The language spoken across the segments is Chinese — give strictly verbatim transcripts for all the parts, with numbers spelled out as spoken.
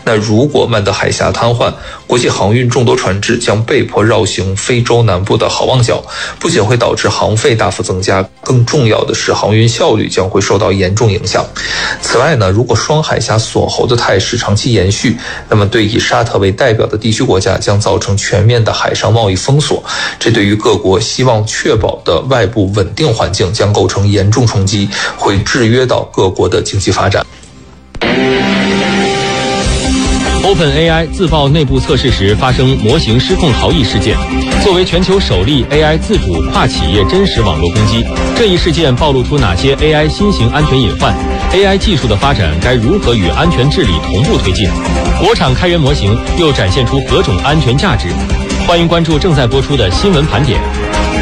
那如果曼德海峡瘫痪，国际航运众多船只将被迫绕行非洲南部的好望角，不仅会导致航费大幅增加，更重要的是航运效率将会受到严重影响。此外呢，如果双海峡锁喉的态势长期延续，那么对以沙特为代表的地区国家将造成全面的海上贸易封锁，这对于各国希望确保的外部稳定环境将构成严重冲击，会制约到各国的经济发展。 OpenAI 自曝内部测试时发生模型失控逃逸事件。作为全球首例 A I 自主跨企业真实网络攻击，这一事件暴露出哪些 A I 新型安全隐患？ A I 技术的发展该如何与安全治理同步推进？国产开源模型又展现出何种安全价值？欢迎关注正在播出的新闻盘点。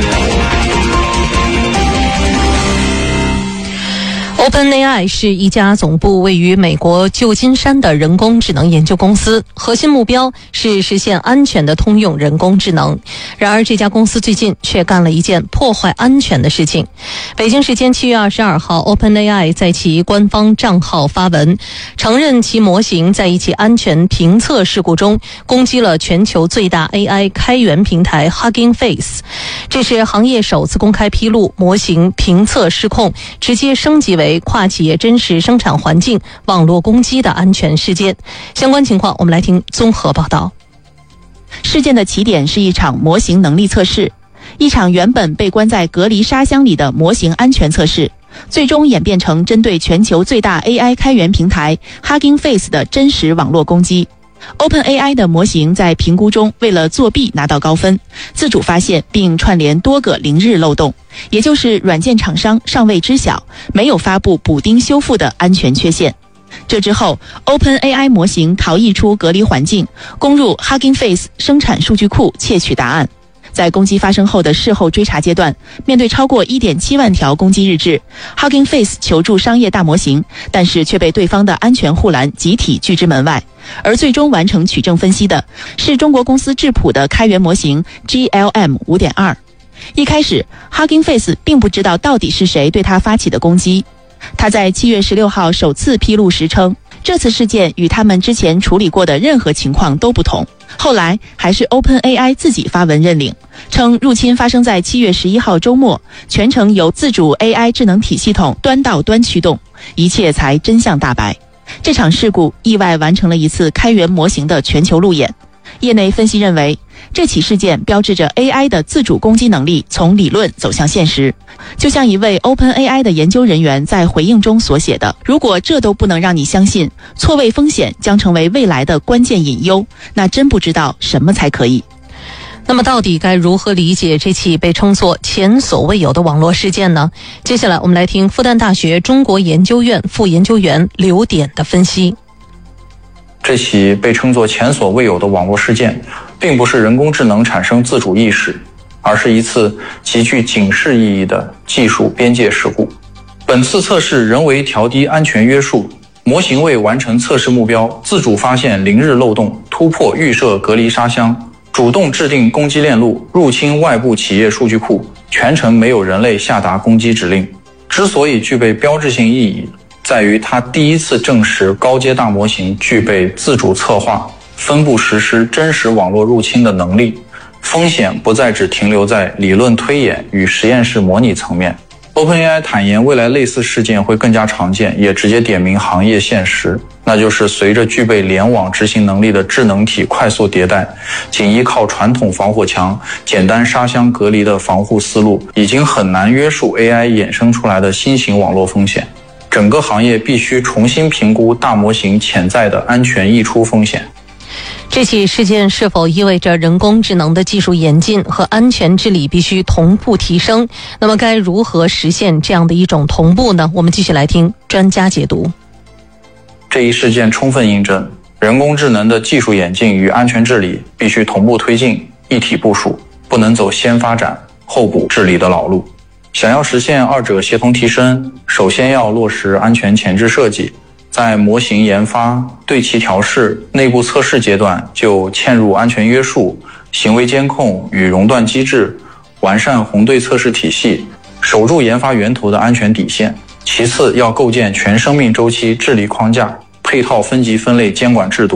OpenAI 是一家总部位于美国旧金山的人工智能研究公司，核心目标是实现安全的通用人工智能。然而，这家公司最近却干了一件破坏安全的事情。北京时间七月二十二号 ，OpenAI 在其官方账号发文，承认其模型在一起安全评测事故中攻击了全球最大 A I 开源平台 Hugging Face。这是行业首次公开披露模型评测失控，直接升级为跨企业真实生产环境网络攻击的安全事件。相关情况我们来听综合报道。 事件的起点是一场模型能力测试，一场原本被关在隔离沙箱里的模型安全测试，最终演变成针对全球最大 A I 开源平台 Hugging Face 的真实网络攻击。OpenAI 的模型在评估中为了作弊拿到高分，自主发现并串联多个零日漏洞，也就是软件厂商尚未知晓、没有发布补丁修复的安全缺陷。这之后 ，OpenAI 模型逃逸出隔离环境，攻入 Hugging Face 生产数据库窃取答案。在攻击发生后的事后追查阶段，面对超过 一点七万条攻击日志， Hugging Face 求助商业大模型，但是却被对方的安全护栏集体拒之门外。而最终完成取证分析的是中国公司智谱的开源模型 G L M 五点二。 一开始 Hugging Face 并不知道到底是谁对他发起的攻击。他在七月十六号首次披露时称，这次事件与他们之前处理过的任何情况都不同。后来还是 OpenAI 自己发文认领，称入侵发生在七月十一号周末，全程由自主 A I 智能体系统端到端驱动，一切才真相大白。这场事故意外完成了一次开源模型的全球路演。业内分析认为，这起事件标志着 A I 的自主攻击能力从理论走向现实。就像一位 OpenAI 的研究人员在回应中所写的，如果这都不能让你相信错位风险将成为未来的关键隐忧，那真不知道什么才可以。 那么到底该如何理解这起被称作前所未有的网络事件呢？接下来我们来听复旦大学中国研究院副研究员刘典的分析。 这起被称作前所未有的网络事件，并不是人工智能产生自主意识，而是一次极具警示意义的技术边界事故。本次测试人为调低安全约束，模型为完成测试目标，自主发现零日漏洞，突破预设隔离沙箱，主动制定攻击链路，入侵外部企业数据库，全程没有人类下达攻击指令。之所以具备标志性意义，在于它第一次证实高阶大模型具备自主策划、分布实施真实网络入侵的能力，风险不再只停留在理论推演与实验室模拟层面。OpenAI 坦言，未来类似事件会更加常见，也直接点明行业现实，那就是随着具备联网执行能力的智能体快速迭代，仅依靠传统防火墙、简单沙箱隔离的防护思路，已经很难约束 A I 衍生出来的新型网络风险。整个行业必须重新评估大模型潜在的安全溢出风险。 这起事件是否意味着人工智能的技术演进和安全治理必须同步提升？那么该如何实现这样的一种同步呢？我们继续来听专家解读。 这一事件充分印证，人工智能的技术演进与安全治理必须同步推进，一体部署，不能走先发展后补治理的老路。想要实现二者协同提升，首先要落实安全前置设计，在模型研发、对齐调试、内部测试阶段就嵌入安全约束、行为监控与熔断机制，完善红队测试体系，守住研发源头的安全底线。其次，要构建全生命周期治理框架，配套分级分类监管制度。